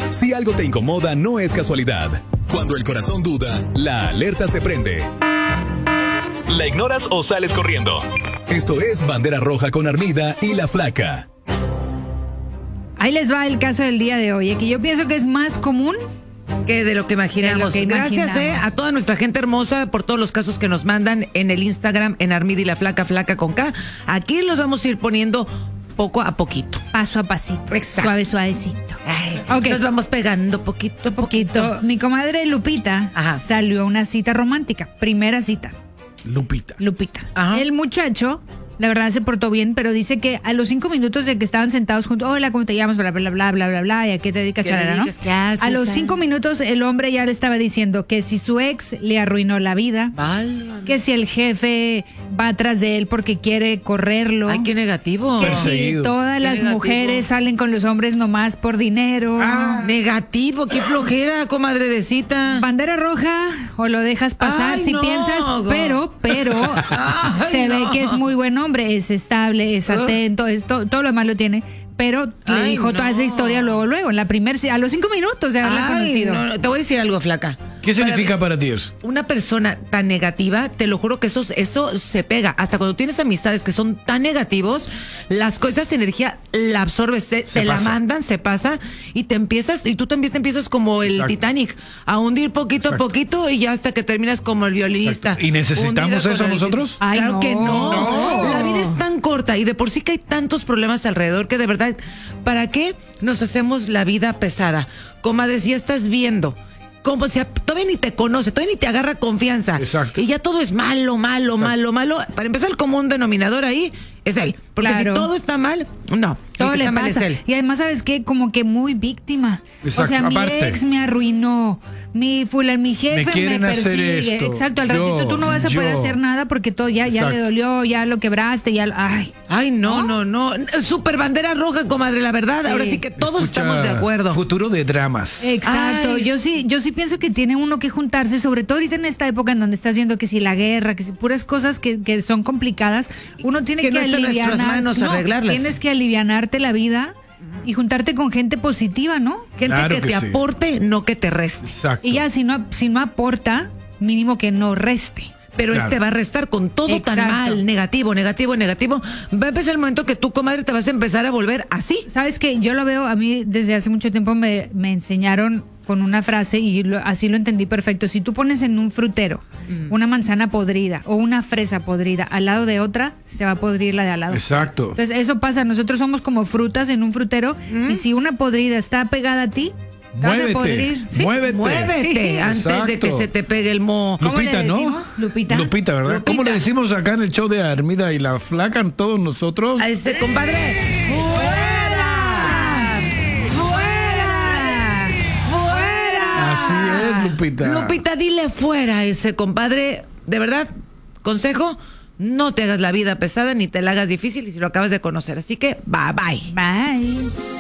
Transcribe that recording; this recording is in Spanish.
Si algo te incomoda, no es casualidad. Cuando el corazón duda, la alerta se prende. ¿La ignoras o sales corriendo? Esto es Bandera Roja con Armida y La Flaca. Ahí les va el caso del día de hoy, que yo pienso que es más común que de lo que imaginamos. Gracias a toda nuestra gente hermosa por todos los casos que nos mandan en el Instagram, en Armida y La Flaca, Flaca con K. Aquí los vamos a ir poniendo poco a poquito. Paso a pasito. Exacto. Suavecito. Okay. Nos vamos pegando poquito a poquito. Mi comadre Lupita salió a una cita romántica. Primera cita. Lupita. Ajá. El muchacho, la verdad, se portó bien, pero dice que a los 5 minutos de que estaban sentados juntos, hola, ¿cómo te llamas? Bla, bla, bla, bla, bla, bla, ¿y a qué te dedicas, charara, no? A los 5 minutos el hombre ya le estaba diciendo que si su ex le arruinó la vida, que si el jefe va atrás de él porque quiere correrlo. Ay, qué negativo. Que si todas las mujeres salen con los hombres nomás por dinero. Negativo, qué flojera, comadre de cita. Bandera roja, o lo dejas pasar si piensas, pero se ve que es muy buen hombre, es estable, es atento, todo lo demás lo tiene. Pero le dijo toda esa historia luego, en la a los 5 minutos de haberla conocido. No, te voy a decir algo, Flaca. ¿Qué significa para ti eso? Una persona tan negativa, te lo juro que eso se pega. Hasta cuando tienes amistades que son tan negativos, esa energía la absorbes, te la mandan, se pasa, y tú también te empiezas como el Titanic, a hundir poquito a poquito, y ya hasta que terminas como el violinista. Exacto. ¿Y necesitamos eso nosotros? Claro que no. La vida es tan corta y de por sí que hay tantos problemas alrededor que de verdad, ¿para qué nos hacemos la vida pesada? Comadre, si ya estás viendo como si todavía ni te conoce, todavía ni te agarra confianza. Exacto. Y ya todo es malo. Para empezar, el común denominador ahí es él. Porque si todo está mal, no. Todo el que le está mal pasa. es él. Y además, ¿sabes qué? Como que muy víctima. Exacto. O sea, Aparte, mi ex me arruinó. Mi jefe me persigue. Esto. Exacto, al ratito tú no vas a poder hacer nada porque todo ya le dolió, ya lo quebraste, ya. Ay, no. Super bandera roja, comadre, la verdad. Sí. Ahora sí que todos estamos de acuerdo. Futuro de dramas. Exacto. Yo sí pienso que tiene uno que juntarse, sobre todo ahorita en esta época en donde estás viendo que si la guerra, que si puras cosas que son complicadas, uno tiene que no está en nuestras manos arreglarlas. Tienes que alivianarte la vida y juntarte con gente positiva, ¿no? Gente que te aporte, no que te reste. Exacto. Y ya si no aporta, mínimo que no reste. Pero va a restar con todo tan mal, negativo. Va a empezar el momento que tú, comadre, te vas a empezar a volver así. ¿Sabes qué? Yo lo veo, a mí desde hace mucho tiempo me enseñaron con una frase y así lo entendí perfecto. Si tú pones en un frutero una manzana podrida o una fresa podrida al lado de otra, se va a podrir la de al lado. Exacto. Entonces eso pasa, nosotros somos como frutas en un frutero y si una podrida está pegada a ti, muévete, muévete antes de que se te pegue el moho. Lupita, ¿no? Lupita, ¿verdad? ¿Cómo le decimos acá en el show de Armida y La Flaca todos nosotros? A ese compadre, ¡fuera! Así es, Lupita. Lupita, dile fuera a ese compadre. De verdad, consejo, no te hagas la vida pesada ni te la hagas difícil y si lo acabas de conocer. Así que, bye. Bye.